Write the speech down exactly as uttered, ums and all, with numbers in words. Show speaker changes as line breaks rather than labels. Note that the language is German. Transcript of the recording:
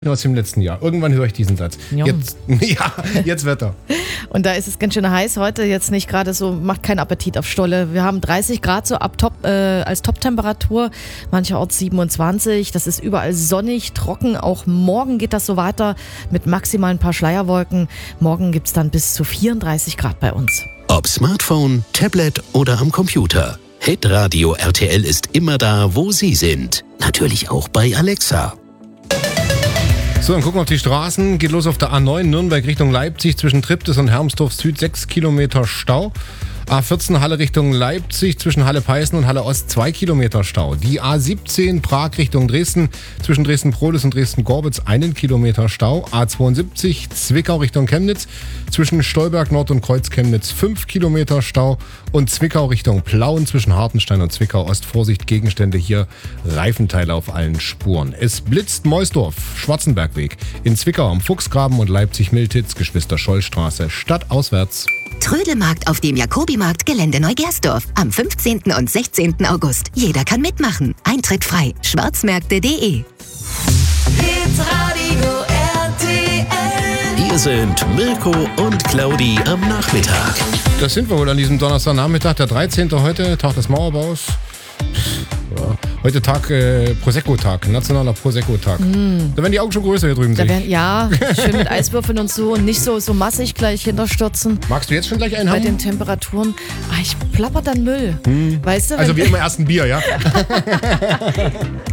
aus dem letzten Jahr. Irgendwann höre ich diesen Satz.
Ja.
Jetzt, ja, jetzt Wetter.
Und da ist es ganz schön heiß heute, jetzt nicht gerade so, macht keinen Appetit auf Stolle. Wir haben dreißig Grad so ab Top, äh, als Top-Temperatur, mancherorts siebenundzwanzig. Das ist überall sonnig, trocken. Auch morgen geht das so weiter mit maximal ein paar Schleierwolken. Morgen gibt es dann bis zu vierunddreißig Grad bei uns.
Ob Smartphone, Tablet oder am Computer. Hitradio R T L ist immer da, wo Sie sind. Natürlich auch bei Alexa.
So, dann gucken wir auf die Straßen. Geht los auf der A neun Nürnberg Richtung Leipzig zwischen Triptis und Hermsdorf Süd. sechs Kilometer Stau. A vierzehn Halle Richtung Leipzig zwischen Halle-Peißen und Halle-Ost zwei Kilometer Stau. Die A siebzehn Prag Richtung Dresden zwischen Dresden-Prohlis und Dresden-Gorbitz einen Kilometer Stau. A zweiundsiebzig Zwickau Richtung Chemnitz zwischen Stolberg Nord und Kreuz-Chemnitz fünf Kilometer Stau. Und Zwickau Richtung Plauen zwischen Hartenstein und Zwickau Ost. Vorsicht, Gegenstände hier, Reifenteile auf allen Spuren. Es blitzt Meusdorf, Schwarzenbergweg. In Zwickau am Fuchsgraben und Leipzig-Miltitz, Geschwister-Scholl-Straße, stadtauswärts.
Trödelmarkt auf dem Jakobimarkt Gelände Neugersdorf am fünfzehnten und sechzehnten August. Jeder kann mitmachen. Eintritt frei. schwarzmärkte punkt de.
Hitradio R T L.
Hier sind Mirko und Claudi am Nachmittag.
Das sind wir wohl an diesem Donnerstagnachmittag, der dreizehnte heute, Tag des Mauerbaus. Ja. Heute Tag, äh, Prosecco-Tag, nationaler Prosecco-Tag. Mm. Da werden die Augen schon größer hier drüben.
Da werden, ja, schön mit Eiswürfeln und so und nicht so, so massig gleich hinterstürzen.
Magst du jetzt schon gleich einen
Bei
haben?
den Temperaturen. Ah, ich plapper dann Müll.
Hm.
Weißt du,
also
wenn-
wie immer erst ein Bier, ja?